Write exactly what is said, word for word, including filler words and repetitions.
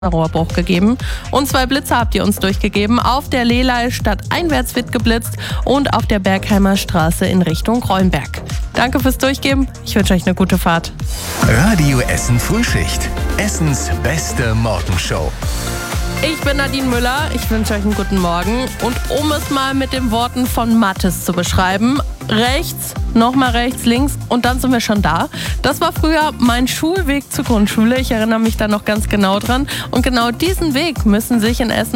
Rohrbruch gegeben. Und zwei Blitze habt ihr uns durchgegeben. Auf der Lelei stadteinwärts wird geblitzt und auf der Bergheimer Straße in Richtung Rollenberg. Danke fürs Durchgeben. Ich wünsche euch eine gute Fahrt. Radio Essen Frühschicht. Essens beste Morgenshow. Ich bin Nadine Müller. Ich wünsche euch einen guten Morgen. Und um es mal mit den Worten von Mathis zu beschreiben: rechts, nochmal rechts, links und dann sind wir schon da. Das war früher mein Schulweg zur Grundschule. Ich erinnere mich da noch ganz genau dran. Und genau diesen Weg müssen sich in Essen